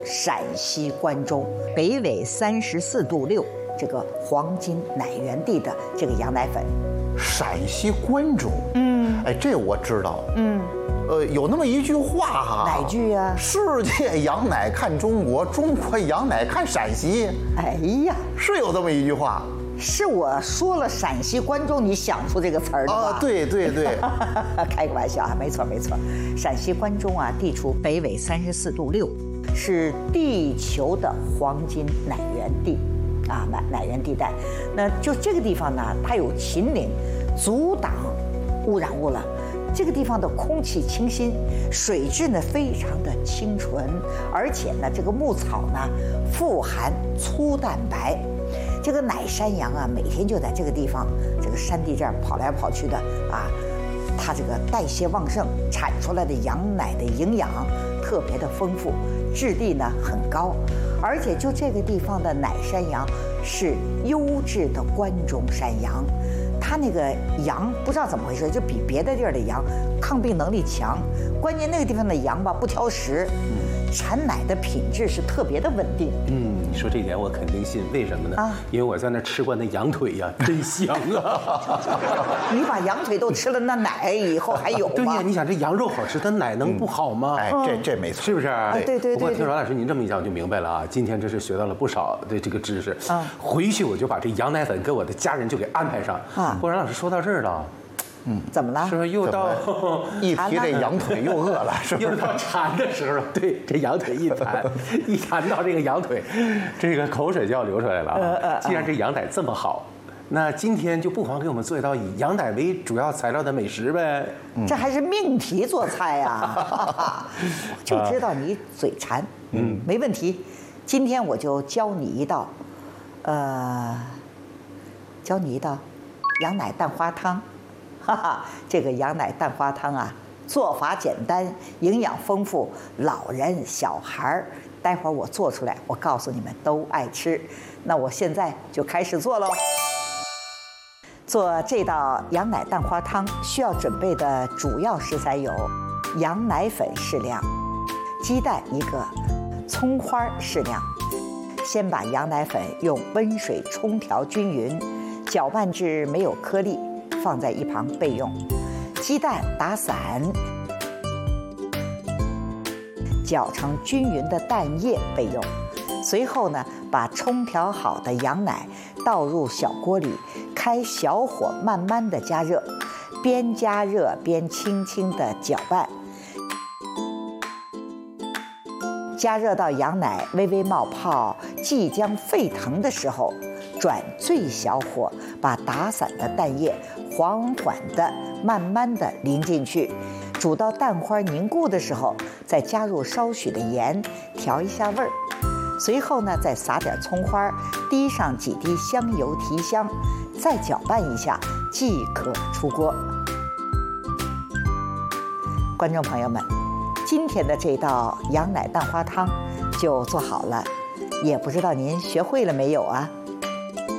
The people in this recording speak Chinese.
陕西关中北纬34度6这个黄金奶源地的这个羊奶粉。 陕西关中，哎，这我知道，有那么一句话哈， 哪句啊？ 世界羊奶看中国，中国羊奶看陕西。 哎呀， 是有这么一句话。 是我说了陕西关中，你想出这个词儿的吧？ 啊，对对对， 开个玩笑啊，没错没错。陕西关中啊，地处北纬34度6，是地球的黄金奶源地啊，奶源地带。那就这个地方呢，它有秦岭，阻挡污染物了。这个地方的空气清新，水质呢非常的清纯，而且呢，这个牧草呢富含粗蛋白。这个奶山羊啊，每天就在这个地方，这个山地这儿跑来跑去的啊，它这个代谢旺盛，产出来的羊奶的营养特别的丰富，质地呢很高，而且就这个地方的奶山羊是优质的关中山羊，它那个羊不知道怎么回事，就比别的地儿的羊抗病能力强，关键那个地方的羊吧不挑食。产奶的品质是特别的稳定。 你说这一点我肯定信，为什么呢？因为我在那吃过那羊腿呀，真香啊！ 你把羊腿都吃了，那奶以后还有吗？ 对呀，你想这羊肉好吃，它奶能不好吗？ 哎，这没错， 是不是？ 对。 不过听阮老师您这么一讲，我就明白了啊。今天真是学到了不少的这个知识。回去我就把这羊奶粉给我的家人就给安排上。不过阮老师说到这儿了。 怎么了？ 是又到一提这羊腿又饿了，是不是？ 又到馋的时候，对，这羊腿一馋到这个羊腿，这个口水就要流出来了。既然这羊奶这么好，那今天就不妨给我们做一道以羊奶为主要材料的美食呗。 这还是命题做菜呀，就知道你嘴馋。没问题。今天我就教你一道羊奶蛋花汤。这个羊奶蛋花汤啊，做法简单，营养丰富，老人小孩儿，待会儿我做出来，我告诉你们都爱吃。那我现在就开始做喽。做这道羊奶蛋花汤需要准备的主要食材有：羊奶粉适量，鸡蛋1个，葱花适量。先把羊奶粉用温水冲调均匀，搅拌至没有颗粒。放在一旁备用。鸡蛋打散，搅成均匀的蛋液备用。随后呢，把冲调好的羊奶倒入小锅里，开小火慢慢的加热，边加热边轻轻的搅拌。加热到羊奶微微冒泡，即将沸腾的时候，转最小火，把打散的蛋液缓缓的、慢慢的淋进去，煮到蛋花凝固的时候，再加入少许的盐，调一下味儿。随后呢，再撒点葱花，滴上几滴香油提香，再搅拌一下，即可出锅。观众朋友们，今天的这道羊奶蛋花汤就做好了，也不知道您学会了没有啊？